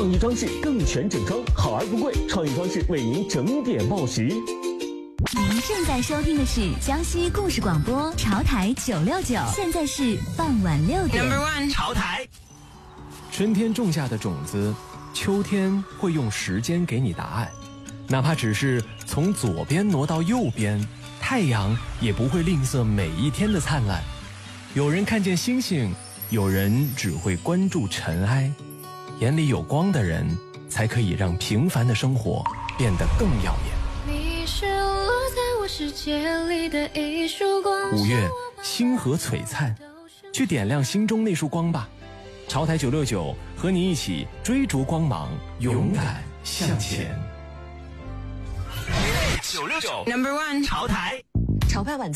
创意装饰更全整装，好而不贵，创意装饰为您整点报时。 您正在收听的是江西故事广播潮台969，现在是傍晚6点。 Number one， 潮台。 春天种下的种子，秋天会用时间给你答案，哪怕只是从左边挪到右边，太阳也不会吝啬每一天的灿烂。有人看见星星，有人只会关注尘埃。眼里有光的人，才可以让平凡的生活变得更耀眼。 你是落在我世界里的一束光。 5月，星河璀璨，去点亮心中那束光吧。潮台969和你一起追逐光芒，勇敢向前。 969 Number one， 潮台。 潮派晚